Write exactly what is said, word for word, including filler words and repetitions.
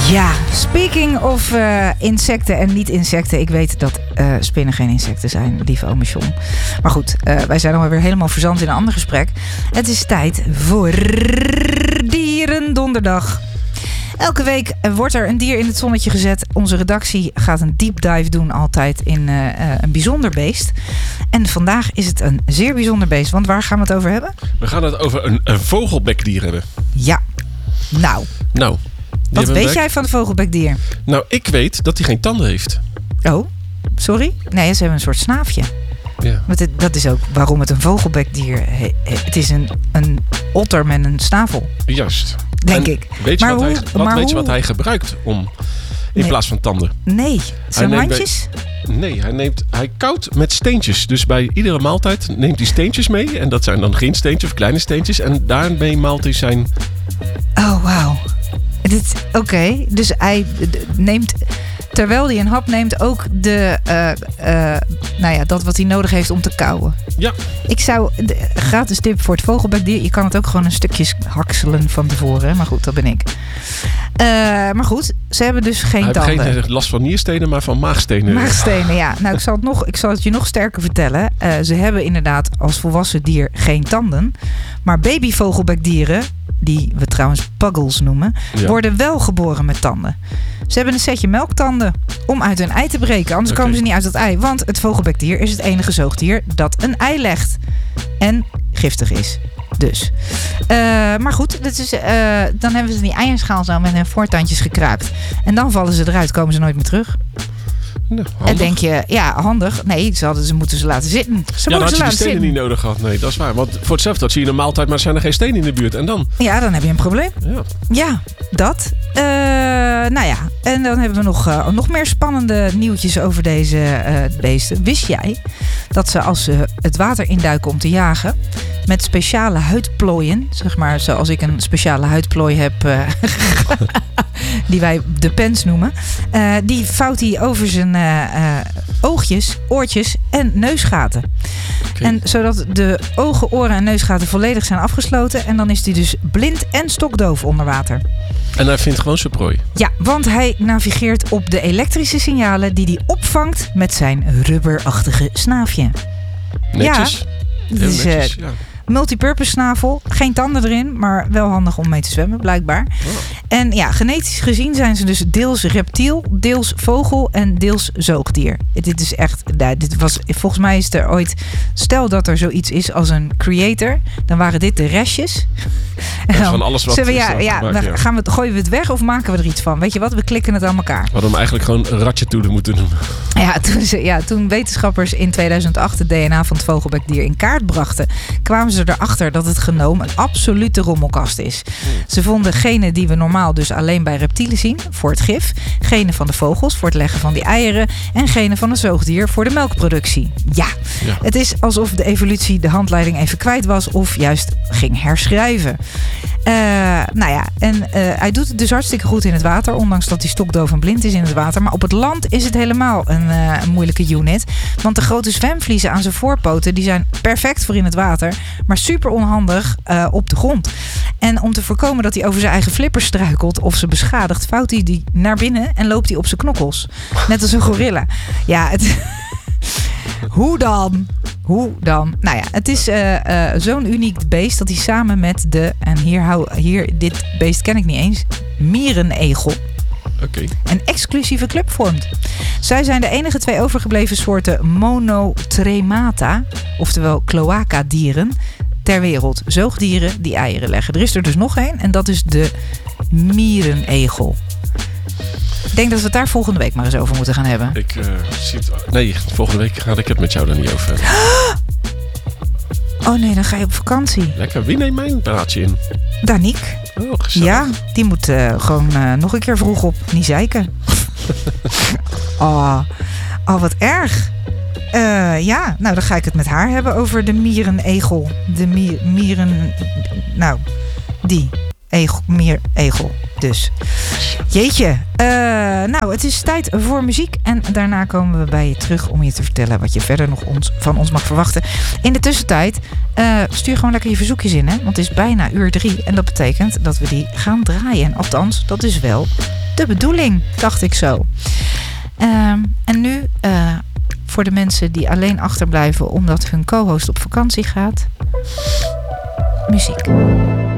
Ja, speaking of uh, insecten en niet-insecten. Ik weet dat uh, spinnen geen insecten zijn, lieve ome John. Maar goed, uh, wij zijn alweer helemaal verzand in een ander gesprek. Het is tijd voor Dierendonderdag. Elke week wordt er een dier in het zonnetje gezet. Onze redactie gaat een deep dive doen altijd in uh, uh, een bijzonder beest. En vandaag is het een zeer bijzonder beest. Want waar gaan we het over hebben? We gaan het over een, een vogelbekdier hebben. Ja, nou. Nou. Wat weet jij van de vogelbekdier? Nou, ik weet dat hij geen tanden heeft. Oh, sorry? Nee, ze hebben een soort snaafje. Ja. Maar dit, dat is ook waarom het een vogelbekdier he, he, het is een, een otter met een snavel. Juist. Denk en ik. Weet je, maar wat, hoe, hij, wat, maar weet je hoe? wat hij gebruikt om in nee. plaats van tanden? Nee, zijn handjes? Bij, nee, hij, neemt, hij koudt met steentjes. Dus bij iedere maaltijd neemt hij steentjes mee. En dat zijn dan geen steentjes of kleine steentjes. En daarmee maalt hij zijn... Oh, wauw. Oké, okay. Dus hij neemt, terwijl hij een hap neemt, ook de, uh, uh, nou ja, dat wat hij nodig heeft om te kauwen. Ja. Ik zou, de, gratis tip voor het vogelbekdier, je kan het ook gewoon een stukje hakselen van tevoren. Maar goed, dat ben ik. Uh, maar goed, ze hebben dus geen hij tanden. Hij heeft geen last van nierstenen, maar van maagstenen. Maagstenen, ja. Nou, ik zal het, nog, ik zal het je nog sterker vertellen. Uh, ze hebben inderdaad als volwassen dier geen tanden. Maar babyvogelbekdieren, die we trouwens puggles noemen, ja, worden wel geboren met tanden. Ze hebben een setje melktanden om uit hun ei te breken. Anders okay. komen ze niet uit het ei. Want het vogelbekdier is het enige zoogdier dat een ei legt. En giftig is. Dus. Uh, maar goed, dat is, uh, dan hebben ze in die eierschaal zo met hun voortandjes gekraakt. En dan vallen ze eruit, komen ze nooit meer terug. Nou, en denk je, ja, handig. Nee, ze, hadden, ze moeten ze laten zitten. Ze ja, dan had ze je laten die stenen zitten. niet nodig gehad. Nee, dat is waar. Want voor hetzelfde had zie je een maaltijd, maar er zijn er geen stenen in de buurt. En dan? Ja, dan heb je een probleem. Ja, ja dat. Uh, nou ja, en dan hebben we nog, uh, nog meer spannende nieuwtjes over deze uh, beesten. Wist jij dat ze als ze het water induiken om te jagen, met speciale huidplooien, zeg maar zoals ik een speciale huidplooi heb, uh, die wij de pens noemen, uh, die vouwt hij over zijn uh, uh, oogjes, oortjes en neusgaten. Okay. En zodat de ogen, oren en neusgaten volledig zijn afgesloten. En dan is hij dus blind en stokdoof onder water. En hij vindt gewoon zijn prooi? Ja, want hij navigeert op de elektrische signalen die hij opvangt met zijn rubberachtige snaafje. Netjes. Ja, het is netjes, uh, ja. multipurpose snavel. Geen tanden erin, maar wel handig om mee te zwemmen, blijkbaar. Oh. En ja, genetisch gezien zijn ze dus deels reptiel, deels vogel en deels zoogdier. Dit is echt, nou, dit was, volgens mij is er ooit, stel dat er zoiets is als een creator, dan waren dit de restjes. En dan, van alles wat we, ja, is ja, gemaakt, we, ja. gaan we, gooien we het weg of maken we er iets van? Weet je wat, we klikken het aan elkaar. We hadden hem eigenlijk gewoon een ratje toe moeten doen. Ja toen, ze, ja, toen wetenschappers in tweeduizend acht het D N A van het vogelbekdier in kaart brachten, kwamen ze erachter dat het genoom een absolute rommelkast is. Ze vonden genen die we normaal dus alleen bij reptielen zien, voor het gif, genen van de vogels voor het leggen van die eieren en genen van een zoogdier voor de melkproductie. Ja, ja. Het is alsof de evolutie de handleiding even kwijt was of juist ging herschrijven. Uh, nou ja, en uh, hij doet het dus hartstikke goed in het water, ondanks dat hij stokdoof en blind is in het water. Maar op het land is het helemaal een, uh, een moeilijke unit. Want de grote zwemvliezen aan zijn voorpoten, die zijn perfect voor in het water, maar super onhandig uh, op de grond. En om te voorkomen dat hij over zijn eigen flippers struikelt of ze beschadigt, vouwt hij die naar binnen en loopt hij op zijn knokkels. Net als een gorilla. Ja, het... Hoe dan? Hoe dan? Nou ja, het is uh, uh, zo'n uniek beest dat hij samen met de, en hier hou, hier, dit beest ken ik niet eens, mierenegel, okay, een exclusieve club vormt. Zij zijn de enige twee overgebleven soorten monotremata, oftewel cloacadieren, ter wereld. Zoogdieren die eieren leggen. Er is er dus nog één en dat is de mierenegel. Ik denk dat we het daar volgende week maar eens over moeten gaan hebben. Ik uh, zie het... Nee, volgende week ga ik het met jou daar niet over hebben. Oh nee, dan ga je op vakantie. Lekker. Wie neemt mijn praatje in? Daniek. Oh, gezellig. Ja, die moet uh, gewoon uh, nog een keer vroeg op. Niet zeiken. oh, oh, wat erg. Uh, ja, nou dan ga ik het met haar hebben over de mierenegel. De mier, mieren... Nou, die. Egel, mieregel. Dus. Jeetje. Uh, nou, het is tijd voor muziek. En daarna komen we bij je terug om je te vertellen wat je verder nog ons, van ons mag verwachten. In de tussentijd, uh, stuur gewoon lekker je verzoekjes in. Hè? Want het is bijna uur drie. En dat betekent dat we die gaan draaien. Althans, dat is wel de bedoeling, dacht ik zo. Um, en nu, uh, voor de mensen die alleen achterblijven omdat hun co-host op vakantie gaat, muziek.